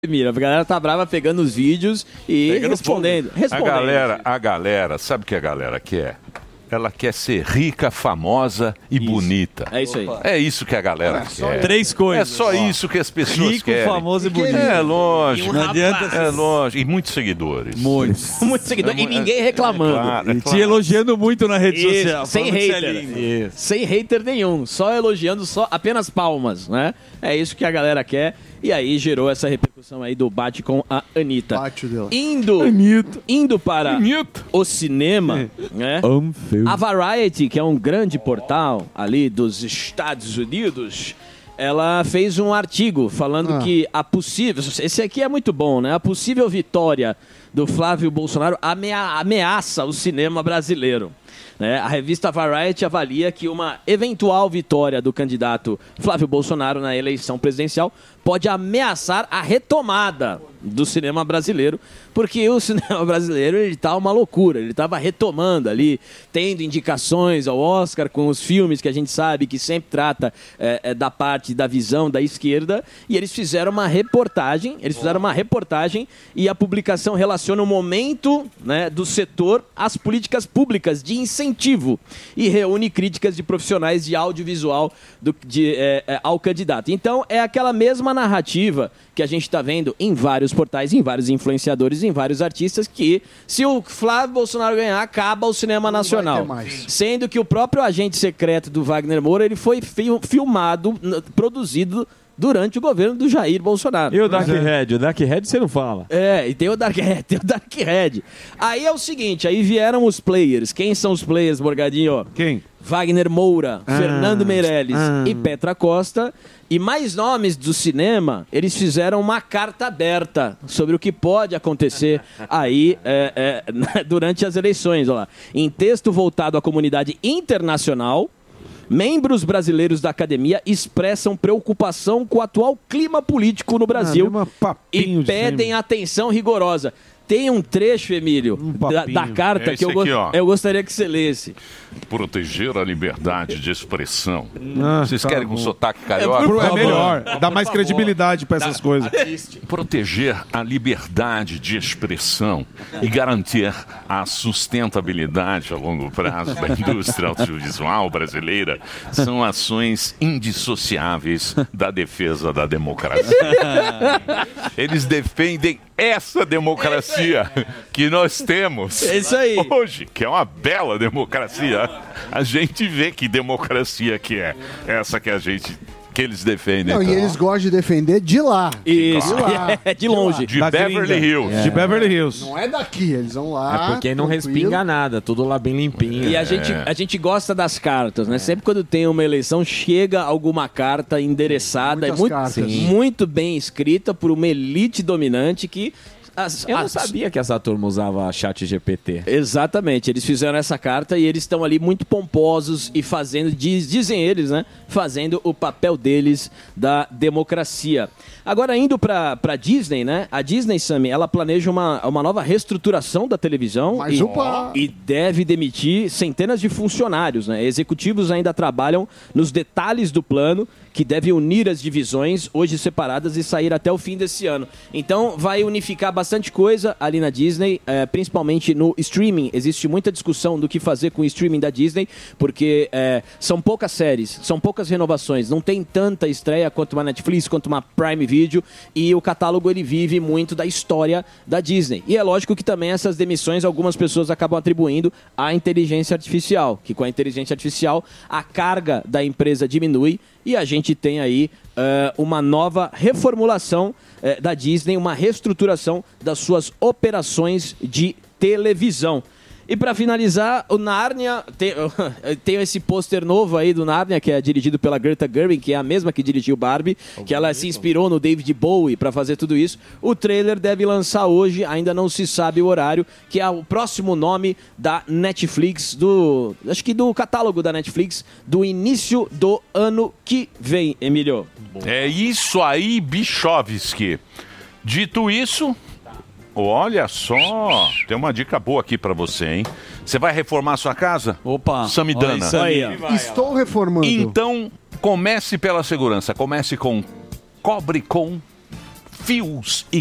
Mira, a galera tá brava pegando os vídeos e respondendo. A galera, sabe o que a galera quer? Ela quer ser rica, famosa e bonita. É isso aí. É isso que a galera quer. 3 coisas. É só isso que as pessoas Rico, querem. famoso e bonito. É lógico. Não adianta É lógico. E muitos seguidores. Muitos. Muitos seguidores e ninguém reclamando. Claro, E te elogiando muito na rede social. Sem falando que você é hater. lindo. Sem hater nenhum. Só elogiando, só apenas palmas, né? É isso que a galera quer. E aí gerou essa repercussão aí do bate com a Anitta. Indo para o cinema, né? A Variety, que é um grande portal ali dos Estados Unidos, ela fez um artigo falando que a possível... Esse aqui é muito bom, né? A possível vitória do Flávio Bolsonaro ameaça o cinema brasileiro. A revista Variety avalia que uma eventual vitória do candidato Flávio Bolsonaro na eleição presidencial pode ameaçar a retomada do cinema brasileiro, porque o cinema brasileiro está uma loucura, ele estava retomando ali, tendo indicações ao Oscar com os filmes que a gente sabe que sempre trata da parte da visão da esquerda, e eles fizeram uma reportagem, e a publicação relaciona o momento, né, do setor às políticas públicas de incentivo e reúne críticas de profissionais de audiovisual ao candidato. Então é aquela mesma narrativa que a gente está vendo em vários portais, em vários influenciadores, em vários artistas, que se o Flávio Bolsonaro ganhar, acaba o cinema nacional. Sendo que o próprio agente secreto do Wagner Moura, ele foi filmado, produzido durante o governo do Jair Bolsonaro. E o Dark Red? O Dark Red você não fala. E tem o Dark Red. Aí é o seguinte, aí vieram os players. Quem são os players, Morgadinho? Quem? Wagner Moura, Fernando Meirelles e Petra Costa. E mais nomes do cinema, eles fizeram uma carta aberta sobre o que pode acontecer aí durante as eleições. Olha lá. Em texto voltado à comunidade internacional, membros brasileiros da academia expressam preocupação com o atual clima político no Brasil e pedem atenção rigorosa. Tem um trecho, Emílio, da carta que eu gostaria que você lesse. Proteger a liberdade de expressão. Vocês querem com sotaque carioca? É melhor, dá mais credibilidade para essas coisas. Proteger a liberdade de expressão e garantir a sustentabilidade a longo prazo da indústria audiovisual brasileira são ações indissociáveis da defesa da democracia. Eles defendem essa democracia que nós temos hoje, que é uma bela democracia. A gente vê que democracia que é essa que eles defendem. Não, e eles gostam de defender de lá. Isso, de longe. De Beverly Hills. De Beverly Hills. Não é daqui, eles vão lá. É porque não respinga nada, tudo lá bem limpinho. E a gente gosta das cartas, né? Sempre quando tem uma eleição, chega alguma carta endereçada, muito bem escrita por uma elite dominante que... Eu não sabia que essa turma usava chat GPT. Exatamente, eles fizeram essa carta e eles estão ali muito pomposos e fazendo, dizem eles, né? Fazendo o papel deles da democracia. Agora, indo para Disney, né? A Disney, Sammy, ela planeja uma nova reestruturação da televisão e deve demitir centenas de funcionários, né? Executivos ainda trabalham nos detalhes do plano, que deve unir as divisões, hoje separadas, e sair até o fim desse ano. Então, vai unificar bastante coisa ali na Disney, principalmente no streaming. Existe muita discussão do que fazer com o streaming da Disney, porque são poucas séries, são poucas renovações, não tem tanta estreia quanto uma Netflix, quanto uma Prime Video, e o catálogo ele vive muito da história da Disney. E é lógico que também essas demissões, algumas pessoas acabam atribuindo à inteligência artificial, que com a inteligência artificial a carga da empresa diminui, e a gente tem aí uma nova reformulação da Disney, uma reestruturação das suas operações de televisão. E para finalizar, o Nárnia, tem esse pôster novo aí do Nárnia, que é dirigido pela Greta Gerwig, que é a mesma que dirigiu Barbie, que ela se inspirou no David Bowie para fazer tudo isso. O trailer deve lançar hoje, ainda não se sabe o horário, que é o próximo nome da Netflix, acho que do catálogo da Netflix, do início do ano que vem, Emílio. É isso aí, Bichovski. Dito isso... Olha só, tem uma dica boa aqui pra você, hein? Você vai reformar sua casa? Opa! Samidana. Estou reformando. Então, comece pela segurança. Comece com Cobre Com fios